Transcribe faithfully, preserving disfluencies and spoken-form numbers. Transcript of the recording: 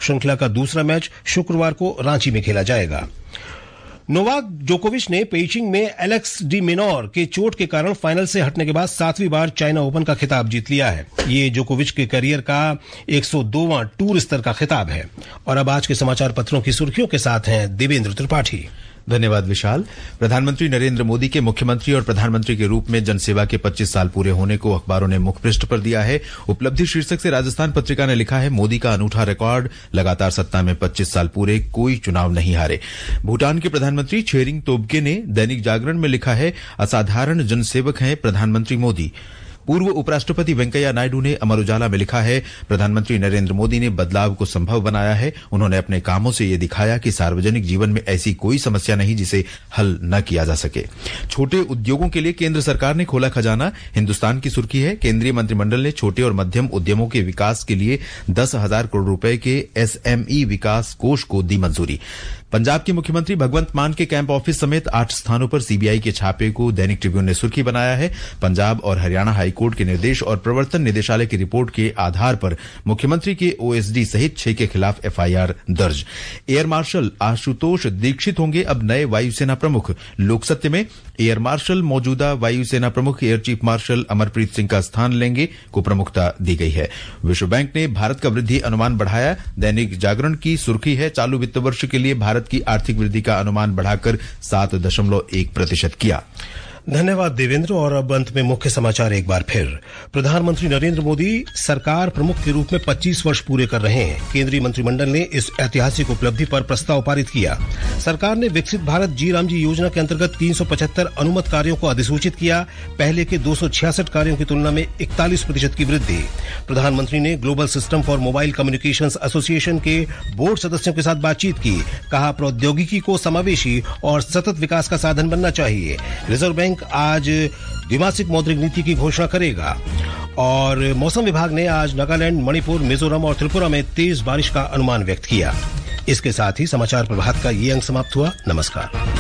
श्रृंखला का दूसरा मैच शुक्रवार को रांची में खेला जाएगा। नोवाक जोकोविच ने पेइचिंग में एलेक्स डी मिनोर के चोट के कारण फाइनल से हटने के बाद सातवीं बार चाइना ओपन का खिताब जीत लिया है। ये जोकोविच के करियर का एक सौ दोवां टूर स्तर का खिताब है। और अब आज के समाचार पत्रों की सुर्खियों के साथ हैं देवेंद्र त्रिपाठी। धन्यवाद विशाल। प्रधानमंत्री नरेंद्र मोदी के मुख्यमंत्री और प्रधानमंत्री के रूप में जनसेवा के पच्चीस साल पूरे होने को अखबारों ने मुख्य पृष्ठ पर दिया है। उपलब्धि शीर्षक से राजस्थान पत्रिका ने लिखा है, मोदी का अनूठा रिकॉर्ड, लगातार सत्ता में पच्चीस साल पूरे, कोई चुनाव नहीं हारे। भूटान के प्रधानमंत्री छेरिंग तोब्गे ने दैनिक जागरण में लिखा है, असाधारण जनसेवक हैं प्रधानमंत्री मोदी। पूर्व उपराष्ट्रपति वेंकैया नायडू ने अमर उजाला में लिखा है, प्रधानमंत्री नरेंद्र मोदी ने बदलाव को संभव बनाया है। उन्होंने अपने कामों से ये दिखाया कि सार्वजनिक जीवन में ऐसी कोई समस्या नहीं जिसे हल न किया जा सके। छोटे उद्योगों के लिए केंद्र सरकार ने खोला खजाना, हिंदुस्तान की सुर्खी है, केंद्रीय मंत्रिमंडल ने छोटे और मध्यम उद्यमों के विकास के लिए दस हजार करोड़ रुपए के एसएमई विकास कोष को दी मंजूरी। पंजाब के मुख्यमंत्री भगवंत मान के कैंप ऑफिस समेत आठ स्थानों पर सीबीआई के छापे को दैनिक ट्रिब्यून ने सुर्खी बनाया है। पंजाब और हरियाणा हाईकोर्ट के निर्देश और प्रवर्तन निदेशालय की रिपोर्ट के आधार पर मुख्यमंत्री के ओएसडी सहित छह के खिलाफ एफआईआर दर्ज। एयर मार्शल आशुतोष दीक्षित होंगे अब नए वायुसेना प्रमुख। लोकसत्य में एयर मार्शल मौजूदा वायुसेना प्रमुख air chief marshal Amarpreet Singh का स्थान लेंगे को प्रमुखता दी गई है। विश्व बैंक ने भारत का वृद्धि अनुमान बढ़ाया। दैनिक जागरण की सुर्खी है, चालू वित्त वर्ष के लिए भारत की आर्थिक वृद्धि का अनुमान बढ़ाकर सात दशमलव एक प्रतिशत किया। धन्यवाद देवेंद्र। और अब अंत में मुख्य समाचार एक बार फिर। प्रधानमंत्री नरेंद्र मोदी सरकार प्रमुख के रूप में पच्चीस वर्ष पूरे कर रहे हैं। केंद्रीय मंत्रिमंडल ने इस ऐतिहासिक उपलब्धि पर प्रस्ताव पारित किया। सरकार ने विकसित भारत जी राम जी योजना के अंतर्गत तीन सौ पचहत्तर अनुमत कार्यों को अधिसूचित किया। पहले के दो सौ छियासठ कार्यों की तुलना में इकतालीस प्रतिशत की वृद्धि। प्रधानमंत्री ने global system for mobile communications association के बोर्ड सदस्यों के साथ बातचीत की। कहा, प्रौद्योगिकी को समावेशी और सतत विकास का साधन बनना चाहिए। रिजर्व बैंक आज द्विमासिक मौद्रिक नीति की घोषणा करेगा। और मौसम विभाग ने आज नागालैंड, मणिपुर, मिजोरम और त्रिपुरा में तेज बारिश का अनुमान व्यक्त किया। इसके साथ ही समाचार प्रभात का ये अंक समाप्त हुआ। नमस्कार।